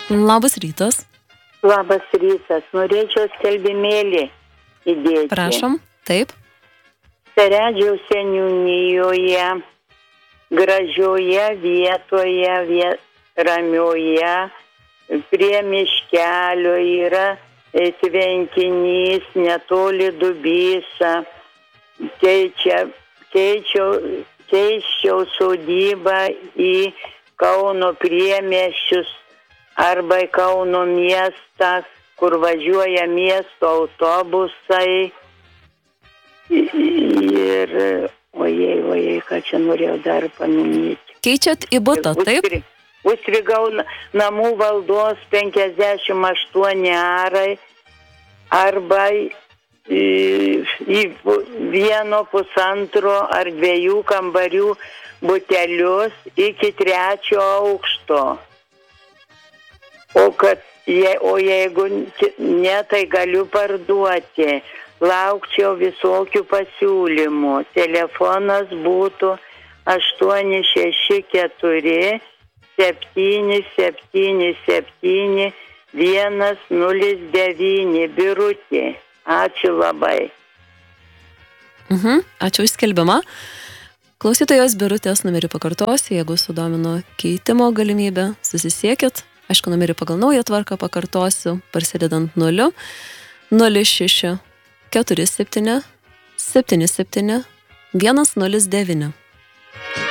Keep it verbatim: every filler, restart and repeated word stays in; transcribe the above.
Labas rytas. Labas rytas. Norėčiau skelbimėlį įdėti. Prašom, taip. Seredžiaus seniūnijoje, gražioje vietoje, vie, ramioje, prie miškelio yra tvenkinys, netoli Dubysa. Keičia, keičiau, keičiau sodybą į Kauno priemiesčius arba į Kauno miestą, kur važiuoja miesto autobusai. Ir, ojei, ojei, ką čia norėjau dar paminėti. Keičiat į butą, taip? Užstrigau namų valdos penkiasdešimt aštuoni arai arba į, į vieno pusantro ar dviejų kambarių butelius iki trečio aukšto. O, kad, je, o jeigu ne, tai galiu parduoti. Laukčiau visokių pasiūlymų. Telefonas būtų aštuoni šeši keturi septyni septyni septyni vienas nulis devyni Birutė. Ačiū labai. Mhm, ačiū už skelbimą. Klausytojos Birutės numerį pakartosiu, jeigu sudomino keitimo galimybę, susisiekit. Aišku, numerį pagal naują tvarką pakartosiu, prasidedant nuliu, nulis šeši keturi septyni septyni septyni vienas nulis devyni.